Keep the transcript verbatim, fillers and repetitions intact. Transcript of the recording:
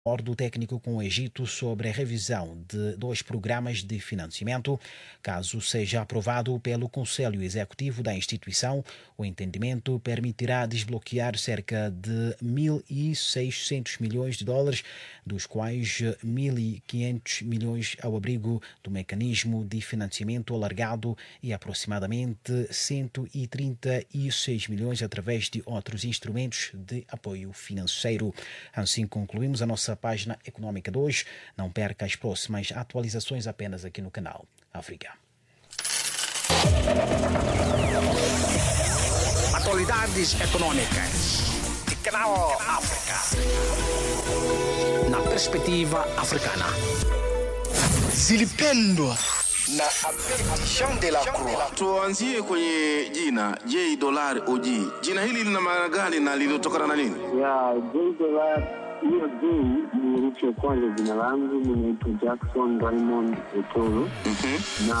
acordo técnico com o Egito sobre a revisão de dois programas de financiamento. Caso seja aprovado pelo Conselho Executivo da instituição, o entendimento permitirá desbloquear cerca de mil e seiscentos milhões de dólares, dos quais mil e quinhentos milhões ao abrigo do mecanismo de financiamento alargado e aproximadamente cento e trinta e seis milhões através de outros instrumentos de apoio financeiro. Assim concluímos a nossa página econômica de hoje. Não perca as próximas atualizações apenas aqui no canal África. Atualidades econômicas de Canal África. Na perspectiva africana. Zilipendwa na Abdiction de la Croix. Tuanzie kwenye jina J dollar O G. Jina hili lina maana gani na lilitokana na nini? Ya J dollar, hiyo J ni herufi ya kwanza jina langu, ninaitwa Jackson Raymond Otoro. Mhm. Na